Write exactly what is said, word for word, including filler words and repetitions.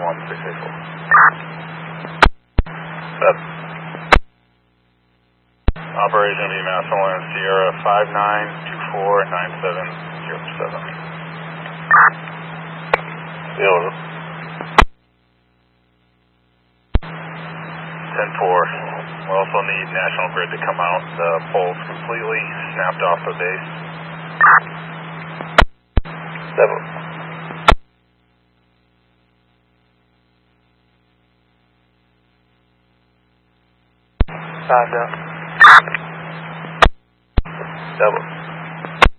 one six eight four. Seven. Operation V Master Land Sierra five nine two four nine seven zero seven. Zero. ten four. We also need National Grid to come out. The pole's completely snapped off the base. Seven. Five down. Double.